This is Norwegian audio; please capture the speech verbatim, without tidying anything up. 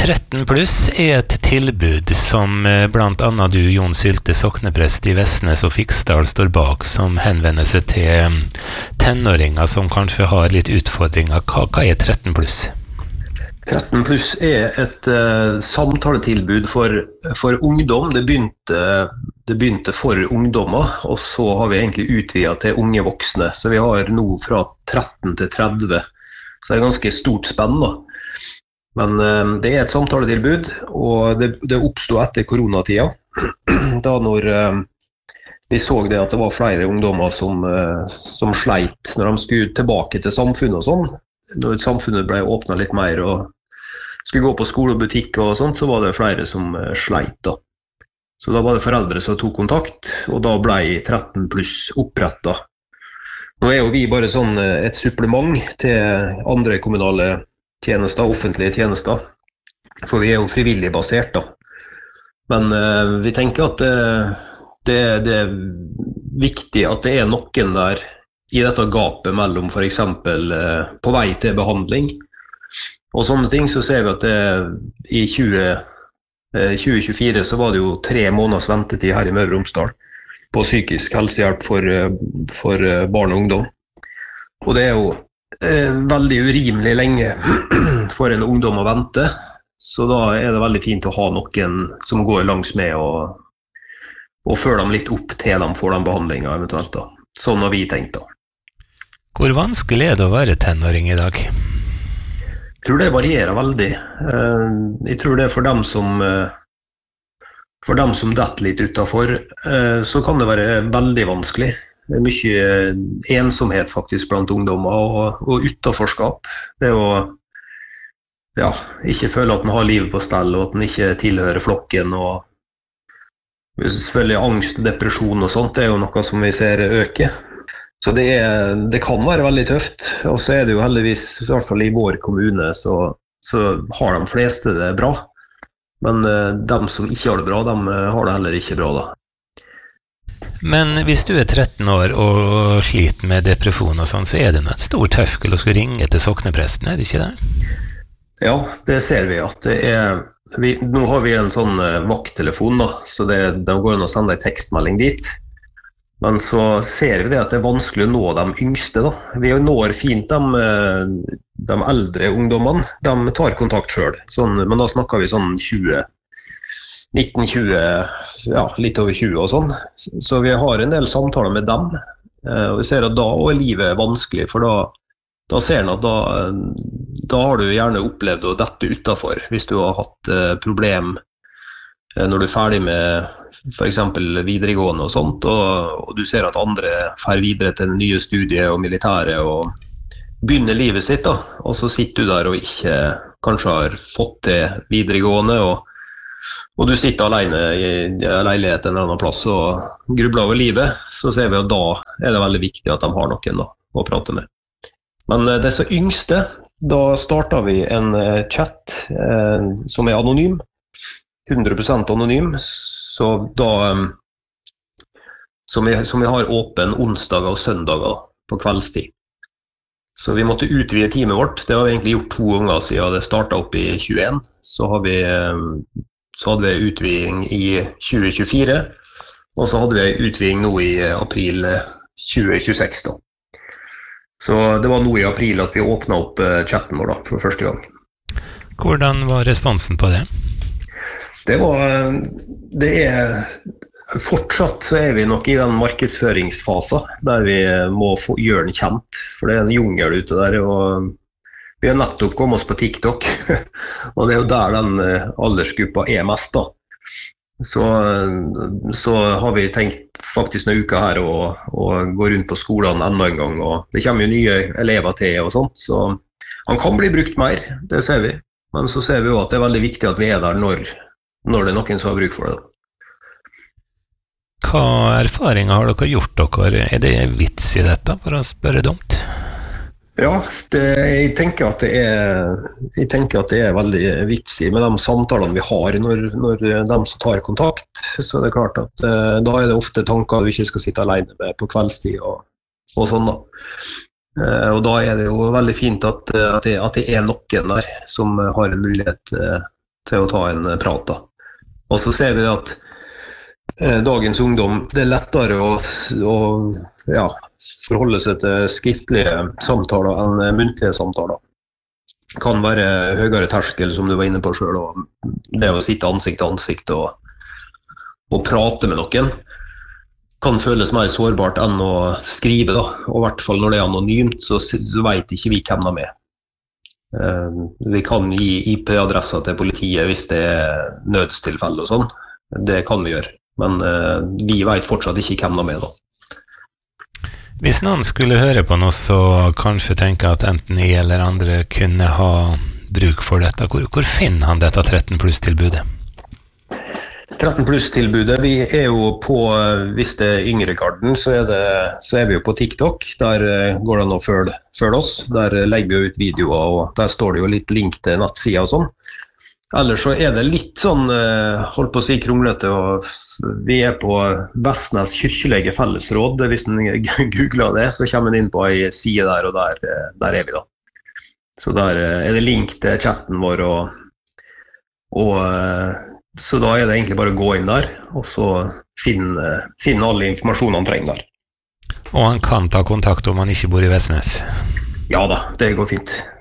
tretten pluss er et tilbud som eh, blant annet du, Jon Sylte, sokneprest i Vestnes og Fiksdal, står bak, som henvender seg til eh, tenåringer som kanskje har litt utfordringer. Hva, hva er tretten pluss? tretten pluss er et uh, samtaletilbud for, for ungdom. Det begynte, det begynte for ungdommer, og så har vi egentlig utvidet til unge voksne. Så vi har nå fra tretten til tretti, så det er ganske stort spenn da. Men uh, det er et samtaletilbud, og det, det oppstod etter koronatida. Da når uh, vi så det at det var flere ungdommer som, uh, som sleit når de skulle tilbake til samfunnet og sånn. Når samfunnet ble åpnet litt mer og skulle gå på skole og butikk og sånt, så var det flere som sleit da. Så da var det foreldre som tok kontakt, og da ble tretten pluss opprettet. Nå er jo vi bare sånn et supplement til andre kommunale tjenester, offentlige tjenester, for vi er jo frivillig basert da. Men uh, vi tenker at det, det, det er viktig at det er noen der i dette gapet mellom for eksempel uh, på vei til behandling og sånne ting. Så ser vi at det, i tjue tjuefire så var det jo tre måneders ventetid her i Møre og Romsdal på psykisk helsehjelp for, for barn og ungdom. Og det er jo uh, veldig urimelig lenge for en ungdom å vente, så da er det veldig fint å ha noen som går langs med og, og følger dem litt opp til de får den behandlingen eventuelt da. Sånn har vi tenkt da. Hvor vanskelig er det å være tenåring i dag? Jeg tror det varierer veldig. Jeg tror det er for dem som, for dem som detter litt utenfor, så kan det være veldig vanskelig. Det er mye ensomhet faktisk blant ungdommer og, og utenforskap. Det er å ja, ikke føle at man har livet på stell og at man ikke tilhører flokken. Og selvfølgelig angst, depresjon og sånt, det er jo noe som vi ser øke. Så det, er, det kan være veldig tøft, og så er det jo heldigvis, i hvert fall i vår kommune, så, så har de fleste det bra. Men uh, de som ikke har det bra, de har det heller ikke bra da. Men hvis du er tretten år og sliter med depresjon og sånn, så er det en stor terskel å skulle ringe til soknepresten, er det ikke det? Ja, det ser vi at det er. Vi, nå har vi en sånn uh, vakttelefon da, så det, de går inn og sender en tekstmelding dit. Men så ser vi det at det er vanskelig å nå de yngste da. Vi når fint de, de eldre ungdommene, de tar kontakt selv. Sånn, men da snakker vi sånn tjue, nitten tjue, ja, litt over tjue og sånn. Så vi har en del samtaler med dem, og vi ser at da er livet vanskelig, for da, da ser en at da, da har du gjerne opplevd å dette utenfor, hvis du har hatt problem når du er ferdig med for eksempel videregående og sånt, og, og du ser at andre fer videre til det nye studiet og militæret og begynner livet sitt da, og så sitter du der og ikke kanskje har fått til videregående, og, og du sitter alene i en leilighet en eller annen plass og grubler over livet, så ser vi at da er det veldig viktig at de har noen da, å prate med. Men disse yngste, da starter vi en chat eh, som er anonym, hundre prosent anonym, så da, som vi, som vi har åpen onsdager og søndager på kveldstid. Så vi måtte utvide teamet vårt, det har vi egentlig gjort to ganger siden det startet opp i tjueen, så, har vi, så hadde vi utviding i tjue tjuefire, og så hadde vi utviding nå i april tjue tjueseks da. Så det var nå i april at vi åpnet opp chatten vår da, for første gang. Hvordan var responsen på det? Det var, det er, fortsatt så er vi nok i den markedsføringsfasen, der vi må få, gjøre den kjent, for det er en jungel ute der, og vi har nettopp kommet oss på TikTok, og det er jo der den aldersgruppa er mest da. Så, så har vi tenkt faktisk noen uker her å, å gå rundt på skolene enda en gang, og det kommer jo nye elever til og sånt, så han kan bli brukt mer, det ser vi. Men så ser vi jo at det er veldig viktig at vi er der når når det er noen som har bruk for det. Hva erfaringer har dere gjort dere? Er det vits i dette, for å spørre dumt? Ja, det, jeg, tenker at det er, jeg tenker at det er veldig vits i med de samtalene vi har når, når de som tar kontakt. Så det er klart at uh, da er det ofte tanker du ikke skal sitte alene med på kveldstid og, og sånn da. Uh, og da er det jo veldig fint at, at, det, at det er noen der som har en mulighet uh, til å ta en prat da. Og så ser vi at eh, dagens ungdom, det er lettere å, å ja, forholde seg til skriftlige samtaler enn muntlige samtaler. Det kan være høyere terskel, som du var inne på selv, og det å sitte ansikt til ansikt og, og prate med noen kan føles mer sårbart enn å skrive da, og i hvert fall når det er anonymt, så, så vet ikke vi hvem de er. Eh, vi kan gi I P-adresser til politiet hvis det er nødstilfelle og sånn, det kan vi gjøre, men eh, vi vet fortsatt ikke hvem de er da. Hvis noen skulle høre på noe, så kanskje tenke at enten I eller andre kunne ha bruk for dette, hvor, hvor finner han dette tretten pluss-tilbudet? tretten pluss-tilbudet, vi er jo på, hvis det er yngre garden, så er, det, så er vi jo på TikTok. Der går det an å følge, følge oss. Der legger vi ut videoer, og der står det jo litt link til nettsida og sånn. Ellers så er det litt sånn, holdt på å si kronglete, og vi er på Vestnes Kirkelege Fellesråd. Hvis man googler det, så kommer man inn på en side der, og der, der er vi da. Så der er det link til chatten vår, og, og så da er det egentlig bare å gå inn der, og så finne, finne alle informasjonen han trenger der. Og han kan ta kontakt om han ikke bor I Vestnes? Ja da, det går fint.